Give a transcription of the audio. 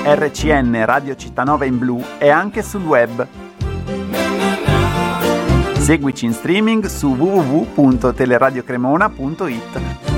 RCN Radio Città in Blu è anche sul web. Seguici in streaming su www.teleradiocremona.it.